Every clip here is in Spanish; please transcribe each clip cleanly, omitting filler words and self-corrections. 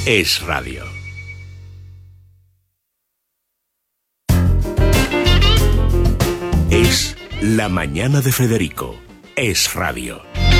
Es Radio. Es La Mañana de Federico. Es Radio.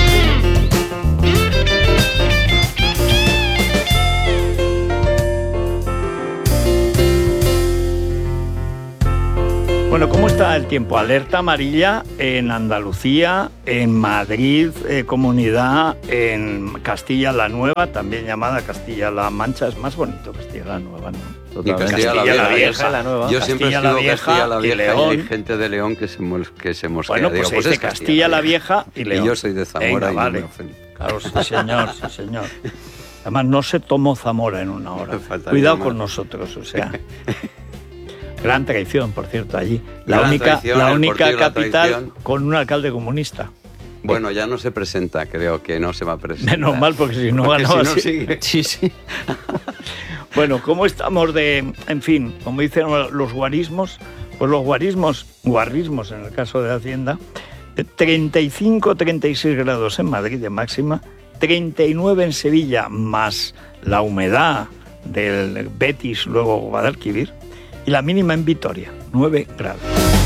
Bueno, ¿cómo está el tiempo? Alerta amarilla en Andalucía, en Madrid, Comunidad, en Castilla-La Nueva, también llamada Castilla-La Mancha. Es más bonito Castilla-La Nueva, ¿no? Totalmente. Castilla-La Vieja, la Nueva. Yo siempre he sido Castilla-La Vieja y hay gente de León que se mosquea. Bueno, pues, digo, es Castilla-La Vieja y León. Y yo soy de Zamora. Venga, y vale. No me ofendo. Claro, sí señor, sí señor. Además, no se tomó Zamora en una hora. Cuidado con nosotros, o sea... Gran traición, por cierto, allí. La única capital con un alcalde comunista. Bueno, ya no se presenta, creo que no se va a presentar. Menos mal, porque si no ganaba... Si no sigue. Sí. Bueno, ¿cómo estamos en fin, como dicen los guarismos? Pues los guarrismos en el caso de Hacienda, 35, 36 grados en Madrid de máxima, 39 en Sevilla, más la humedad del Betis, luego Guadalquivir, y la mínima en Vitoria, 9 grados.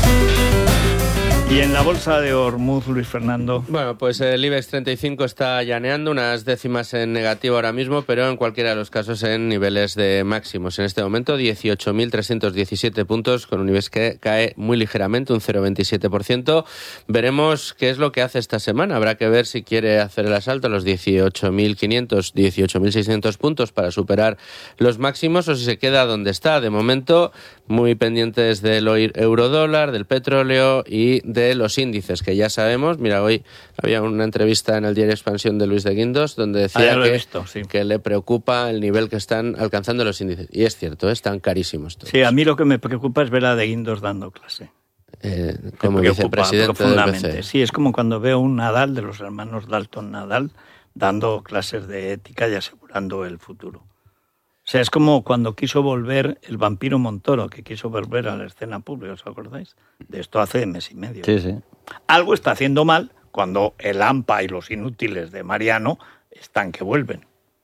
Y en la bolsa de Hormuz, Luis Fernando. Bueno, pues el IBEX 35 está llaneando unas décimas en negativo ahora mismo, pero en cualquiera de los casos en niveles de máximos. En este momento 18.317 puntos, con un IBEX que cae muy ligeramente, un 0,27%. Veremos qué es lo que hace esta semana. Habrá que ver si quiere hacer el asalto a los 18.500, 18.600 puntos para superar los máximos o si se queda donde está. De momento, muy pendientes del eurodólar, del petróleo y de los índices, que ya sabemos. Mira, hoy había una entrevista en el diario Expansión de Luis de Guindos donde decía que le preocupa el nivel que están alcanzando los índices. Y es cierto, están carísimos todos. Sí, a mí lo que me preocupa es ver a de Guindos dando clase. Como vicepresidente del BCE. Sí, es como cuando veo un Nadal, de los hermanos Dalton Nadal, dando clases de ética y asegurando el futuro. O sea, es como cuando quiso volver el vampiro Montoro, que quiso volver a la escena pública, ¿os acordáis? De esto hace mes y medio. Sí. Algo está haciendo mal cuando el AMPA y los inútiles de Mariano están que vuelven.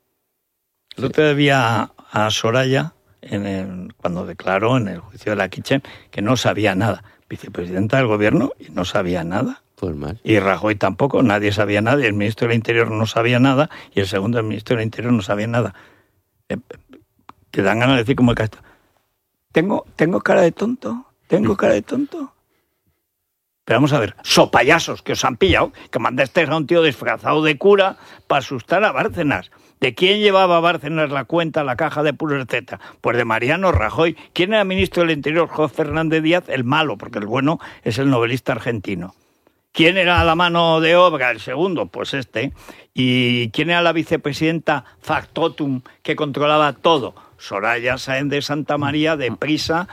El otro día a Soraya, cuando declaró en el juicio de la Kitchen, que no sabía nada. Vicepresidenta del gobierno y no sabía nada. Pues mal. Y Rajoy tampoco, nadie sabía nada, y el ministro del Interior no sabía nada, y el segundo del ministro del Interior no sabía nada. Que dan ganas de decir como el Castro. ¿Tengo cara de tonto? Pero vamos a ver, sopayasos que os han pillado, que mandasteis a un tío disfrazado de cura para asustar a Bárcenas. ¿De quién llevaba Bárcenas la cuenta, la caja de puros, etcétera? Pues de Mariano Rajoy. ¿Quién era ministro del Interior? José Fernández Díaz, el malo, porque el bueno es el novelista argentino. ¿Quién era la mano de obra? El segundo, pues este. ¿Y quién era la vicepresidenta factotum que controlaba todo? Soraya Sáenz de Santa María, de Prisa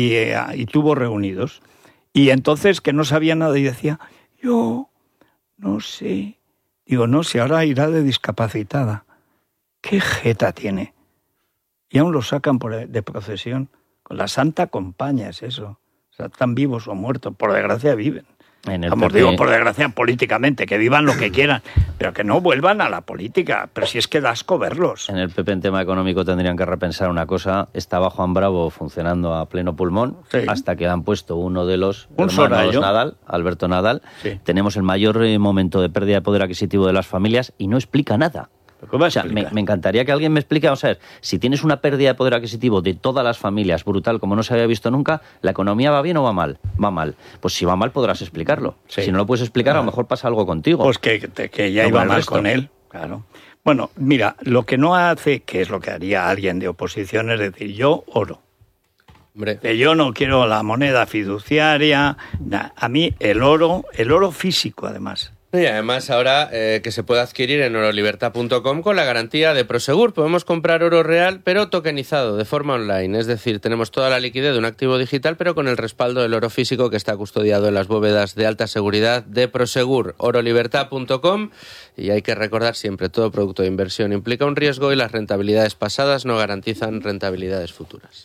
y Tubos Reunidos. Y entonces, que no sabía nada, y decía, yo no sé. Digo, no, si ahora irá de discapacitada. ¿Qué jeta tiene? Y aún lo sacan de procesión. Con la Santa Compañía es eso. O sea, están vivos o muertos. Por desgracia viven. Digo, por desgracia, políticamente, que vivan lo que quieran, pero que no vuelvan a la política. Pero si es que da asco verlos. En el PP, en tema económico, tendrían que repensar una cosa. Estaba Juan Bravo funcionando a pleno pulmón, hasta que han puesto uno de los hermanos Nadal, Alberto Nadal. Sí. Tenemos el mayor momento de pérdida de poder adquisitivo de las familias y no explica nada. O sea, me encantaría que alguien me explique, vamos a ver, si tienes una pérdida de poder adquisitivo de todas las familias brutal, como no se había visto nunca, ¿la economía va bien o va mal? Va mal. Pues si va mal podrás explicarlo. Sí. Si no lo puedes explicar, a lo mejor pasa algo contigo. Pues que ya iba mal con él. Claro. Bueno, mira, lo que no hace, que es lo que haría alguien de oposición, es decir, yo oro. Hombre. Que yo no quiero la moneda fiduciaria, a mí el oro físico además. Y además ahora que se puede adquirir en orolibertad.com con la garantía de Prosegur. Podemos comprar oro real pero tokenizado de forma online. Es decir, tenemos toda la liquidez de un activo digital pero con el respaldo del oro físico que está custodiado en las bóvedas de alta seguridad de Prosegur. Orolibertad.com. Y hay que recordar siempre, todo producto de inversión implica un riesgo y las rentabilidades pasadas no garantizan rentabilidades futuras.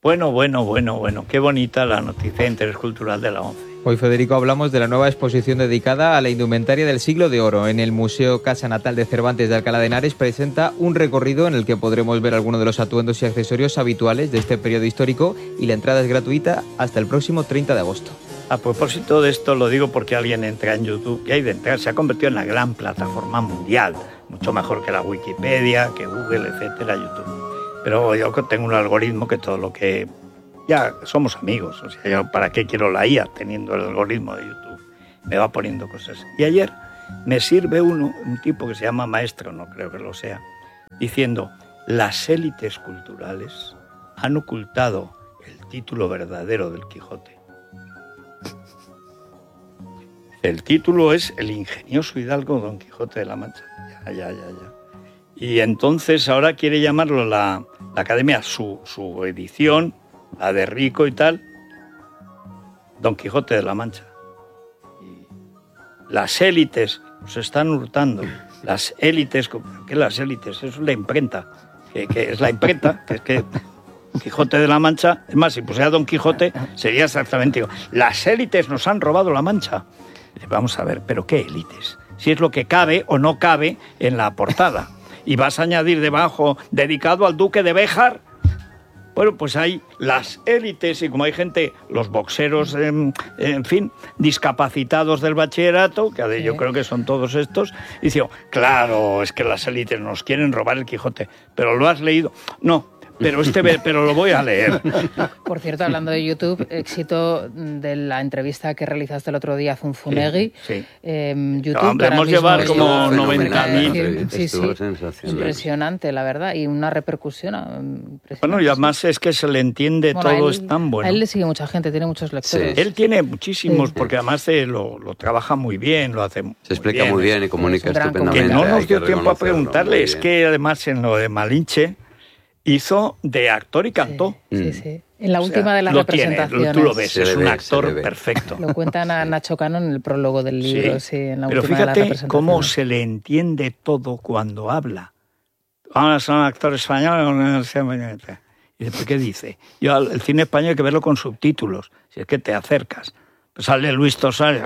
Bueno. Qué bonita la noticia de interés cultural de la ONCE. Hoy, Federico, hablamos de la nueva exposición dedicada a la indumentaria del siglo de oro. En el Museo Casa Natal de Cervantes de Alcalá de Henares presenta un recorrido en el que podremos ver algunos de los atuendos y accesorios habituales de este periodo histórico, y la entrada es gratuita hasta el próximo 30 de agosto. A propósito de esto, lo digo porque alguien entra en YouTube y hay de entrar, se ha convertido en la gran plataforma mundial, mucho mejor que la Wikipedia, que Google, etcétera, YouTube. Pero yo tengo un algoritmo que todo lo que... Ya somos amigos, o sea, yo para qué quiero la IA teniendo el algoritmo de YouTube, me va poniendo cosas. Y ayer me sirve un tipo que se llama Maestro, no creo que lo sea, diciendo: las élites culturales han ocultado el título verdadero del Quijote. El título es El ingenioso hidalgo Don Quijote de la Mancha. Ya. Y entonces ahora quiere llamarlo la Academia, su edición, la de Rico y tal, Don Quijote de la Mancha. Y las élites se están hurtando. Las élites, ¿qué las élites? Eso es la imprenta. Que es la imprenta, que es que Quijote de la Mancha, es más, si pusiera Don Quijote, sería exactamente igual. Las élites nos han robado la Mancha. Vamos a ver, ¿pero qué élites? Si es lo que cabe o no cabe en la portada. Y vas a añadir debajo, dedicado al duque de Béjar. Bueno, pues hay las élites, y como hay gente, los boxeros, en fin, discapacitados del bachillerato, que yo creo que son todos estos, y digo, claro, es que las élites nos quieren robar el Quijote, pero ¿lo has leído? No. Pero lo voy a leer. Por cierto, hablando de YouTube, éxito de la entrevista que realizaste el otro día a Zunzunegui. Sí. YouTube hemos llevado como 90.000. Sí. Impresionante, la verdad, y una repercusión impresionante. Bueno, y además es que se le entiende todo, es tan bueno. A él le sigue mucha gente, tiene muchos lectores. Sí. Él tiene muchísimos, porque además lo trabaja muy bien, lo hace muy bien. Se explica muy bien y comunica estupendamente. Que no nos dio tiempo a preguntarle, es que además en lo de Malinche hizo de actor y cantó. Sí. En la última de las representaciones. Tú lo ves, es un actor perfecto. Lo cuentan a Nacho Cano en el prólogo del libro, en la pero última de las representaciones. Pero fíjate cómo se le entiende todo cuando habla. Ahora son actores españoles. Y después, ¿qué dice? Yo el cine español hay que verlo con subtítulos, si es que te acercas. Pues sale Luis Tosar.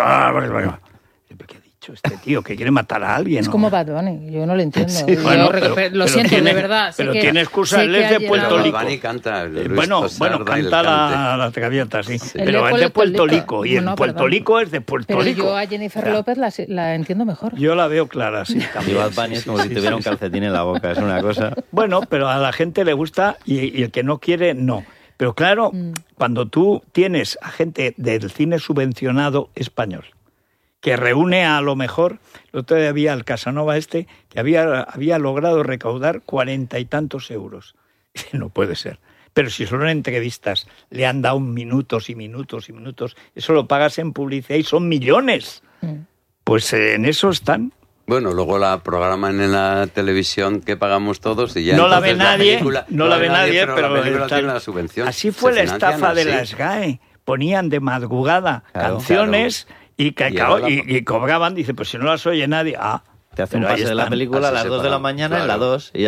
¿Qué ha dicho este tío? ¿Que quiere matar a alguien? Es como Bad Bunny, yo no lo entiendo. Sí, bueno, lo siento, de verdad. Pero tiene excusa, él es de Puerto Rico. Bad Bunny canta. Bueno, canta las gaviotas, sí. Pero es de Puerto Rico. Y el Puerto Rico es de Puerto Rico. Pero yo a Jennifer López la entiendo mejor. Yo la veo clara, sí. Y Bad Bunny es como si tuviera un calcetín en la boca, es una cosa. Bueno, pero a la gente le gusta y el que no quiere, no. Pero claro, cuando tú tienes a gente del cine subvencionado español, que reúne a lo mejor, el otro día había el Casanova que había logrado recaudar 40 y tantos euros. No puede ser. Pero si solo en entrevistas le han dado minutos y minutos y minutos, eso lo pagas en publicidad y son millones. Pues en eso están. Bueno, luego la programan en la televisión que pagamos todos y ya no la ve nadie, pero la película tiene la subvención. Así fue la estafa de la SGAE. Ponían de madrugada canciones. Claro. Y cobraban, dice, pues si no las oye nadie, te hace un pase de la película a las 2 de la mañana, en la 2, y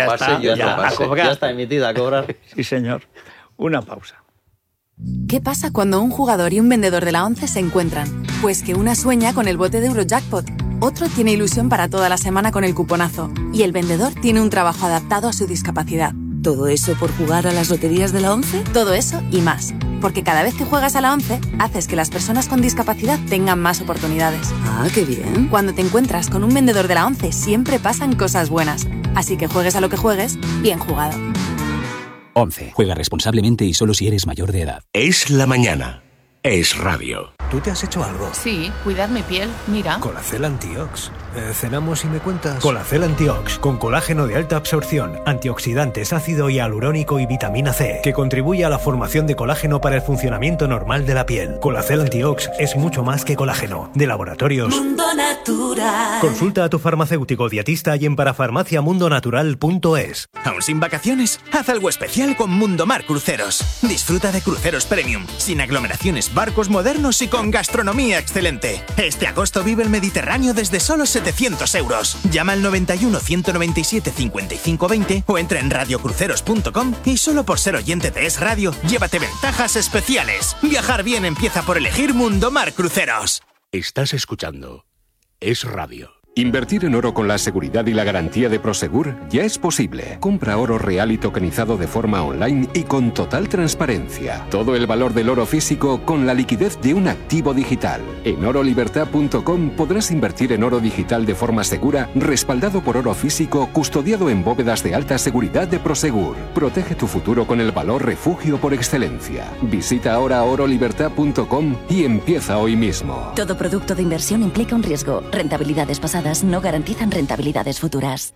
ya está emitida a cobrar. Sí, señor. Una pausa. ¿Qué pasa cuando un jugador y un vendedor de la ONCE se encuentran? Pues que una sueña con el bote de Eurojackpot, otro tiene ilusión para toda la semana con el cuponazo, y el vendedor tiene un trabajo adaptado a su discapacidad. ¿Todo eso por jugar a las loterías de la ONCE? Todo eso y más. Porque cada vez que juegas a la ONCE, haces que las personas con discapacidad tengan más oportunidades. ¡Ah, qué bien! Cuando te encuentras con un vendedor de la ONCE, siempre pasan cosas buenas. Así que juegues a lo que juegues, bien jugado. ONCE. Juega responsablemente y solo si eres mayor de edad. Es la mañana. Es radio. ¿Tú te has hecho algo? Sí, cuidar mi piel, mira. Colacel Antiox. ¿Cenamos y me cuentas? Colacel Antiox, con colágeno de alta absorción, antioxidantes, ácido hialurónico y vitamina C, que contribuye a la formación de colágeno para el funcionamiento normal de la piel. Colacel Antiox es mucho más que colágeno. De Laboratorios Mundo Natural. Consulta a tu farmacéutico dietista y en parafarmaciamundonatural.es. ¿Aún sin vacaciones? Haz algo especial con Mundomar Cruceros. Disfruta de cruceros premium, sin aglomeraciones, barcos modernos y con gastronomía excelente. Este agosto vive el Mediterráneo desde solo 700 euros. Llama al 91 197 55 20 o entra en radiocruceros.com y solo por ser oyente de Es Radio, llévate ventajas especiales. Viajar bien empieza por elegir Mundomar Cruceros. Estás escuchando Es Radio. Invertir en oro con la seguridad y la garantía de Prosegur ya es posible. Compra oro real y tokenizado de forma online y con total transparencia. Todo el valor del oro físico con la liquidez de un activo digital. En orolibertad.com podrás invertir en oro digital de forma segura, respaldado por oro físico, custodiado en bóvedas de alta seguridad de Prosegur. Protege tu futuro con el valor refugio por excelencia. Visita ahora orolibertad.com y empieza hoy mismo. Todo producto de inversión implica un riesgo. Rentabilidades pasadas no garantizan rentabilidades futuras.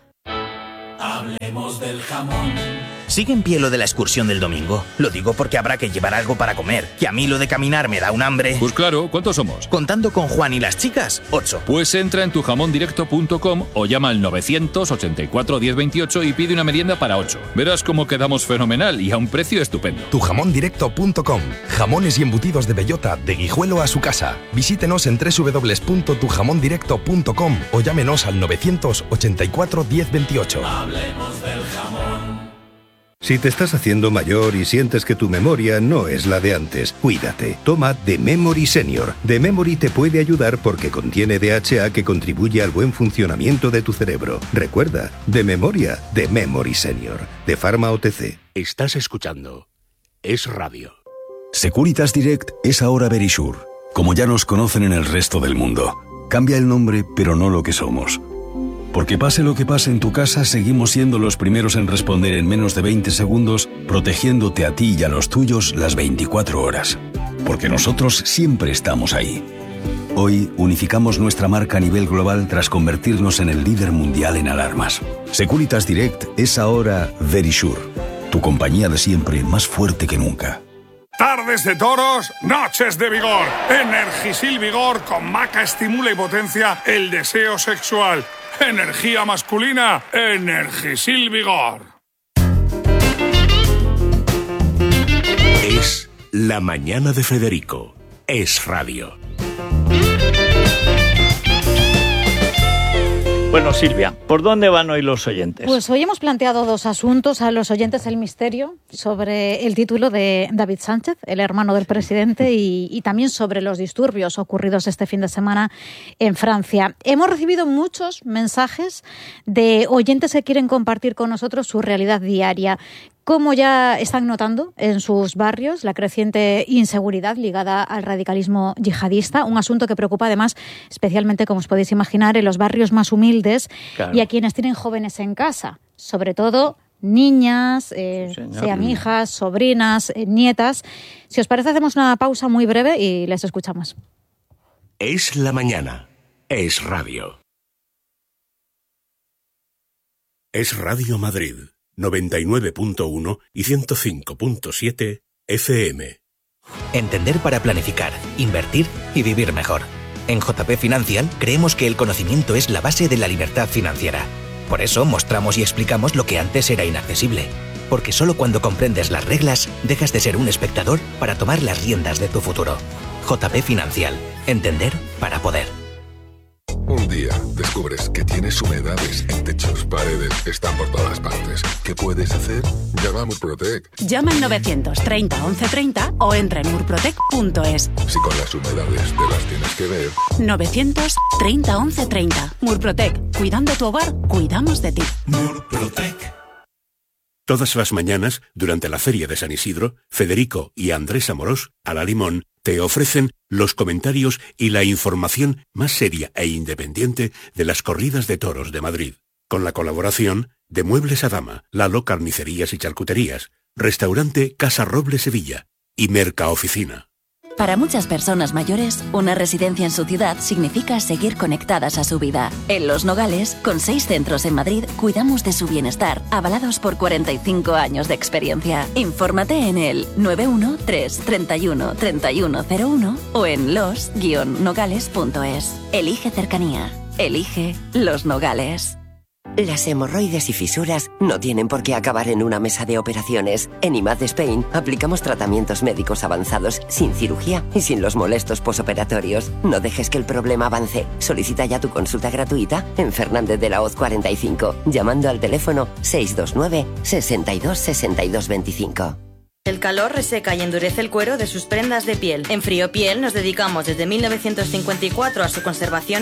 Hablemos del jamón. ¿Sigue en pie lo de la excursión del domingo? Lo digo porque habrá que llevar algo para comer. Que a mí lo de caminar me da un hambre. Pues claro, ¿cuántos somos? Contando con Juan y las chicas, 8. Pues entra en tujamondirecto.com o llama al 984 1028 y pide una merienda para 8. Verás cómo quedamos fenomenal y a un precio estupendo. Tujamondirecto.com. Jamones y embutidos de bellota, de Guijuelo a su casa. Visítenos en www.tujamondirecto.com o llámenos al 984 1028. Hablemos del jamón. Si te estás haciendo mayor y sientes que tu memoria no es la de antes, cuídate. Toma The Memory Senior. The Memory te puede ayudar porque contiene DHA que contribuye al buen funcionamiento de tu cerebro. Recuerda, de memoria, The Memory Senior. De Pharma OTC. Estás escuchando Es Radio. Securitas Direct es ahora Verisure, como ya nos conocen en el resto del mundo. Cambia el nombre, pero no lo que somos. Porque pase lo que pase en tu casa, seguimos siendo los primeros en responder en menos de 20 segundos, protegiéndote a ti y a los tuyos las 24 horas. Porque nosotros siempre estamos ahí. Hoy unificamos nuestra marca a nivel global tras convertirnos en el líder mundial en alarmas. Securitas Direct es ahora Verisure, tu compañía de siempre más fuerte que nunca. Tardes de toros, noches de vigor. Energisil Vigor con maca estimula y potencia el deseo sexual. Energía masculina, Energisil Vigor. Es La Mañana de Federico. Es Radio. Bueno, Silvia, ¿por dónde van hoy los oyentes? Pues hoy hemos planteado dos asuntos a los oyentes del misterio sobre el título de David Sánchez, el hermano del presidente, y también sobre los disturbios ocurridos este fin de semana en Francia. Hemos recibido muchos mensajes de oyentes que quieren compartir con nosotros su realidad diaria. Cómo ya están notando en sus barrios la creciente inseguridad ligada al radicalismo yihadista, un asunto que preocupa además especialmente, como os podéis imaginar, en los barrios más humildes, claro, y a quienes tienen jóvenes en casa, sobre todo niñas, sean hijas, sobrinas, nietas. Si os parece, hacemos una pausa muy breve y les escuchamos. Es la mañana. Es Radio. Es Radio Madrid. 99.1 y 105.7 FM. Entender para planificar, invertir y vivir mejor. En JP Financial creemos que el conocimiento es la base de la libertad financiera. Por eso mostramos y explicamos lo que antes era inaccesible. Porque solo cuando comprendes las reglas dejas de ser un espectador para tomar las riendas de tu futuro. JP Financial. Entender para poder. Un día descubres que tienes humedades en techos, paredes, están por todas partes. ¿Qué puedes hacer? Llama a Murprotec. Llama al 930 1130 o entra en murprotec.es. Si con las humedades te las tienes que ver. 930 1130. Murprotec. Cuidando tu hogar, cuidamos de ti. Murprotec. Todas las mañanas, durante la Feria de San Isidro, Federico y Andrés Amorós, a la Limón, te ofrecen los comentarios y la información más seria e independiente de las corridas de toros de Madrid. Con la colaboración de Muebles a Dama, Lalo Carnicerías y Charcuterías, Restaurante Casa Roble Sevilla y Mercaoficina. Para muchas personas mayores, una residencia en su ciudad significa seguir conectadas a su vida. En Los Nogales, con 6 centros en Madrid, cuidamos de su bienestar, avalados por 45 años de experiencia. Infórmate en el 913 31 3101 o en los-nogales.es. Elige cercanía. Elige Los Nogales. Las hemorroides y fisuras no tienen por qué acabar en una mesa de operaciones. En IMAD Spain aplicamos tratamientos médicos avanzados sin cirugía y sin los molestos posoperatorios. No dejes que el problema avance. Solicita ya tu consulta gratuita en Fernández de la Hoz 45, llamando al teléfono 629 62 62 25. El calor reseca y endurece el cuero de sus prendas de piel. En Frío Piel nos dedicamos desde 1954 a su conservación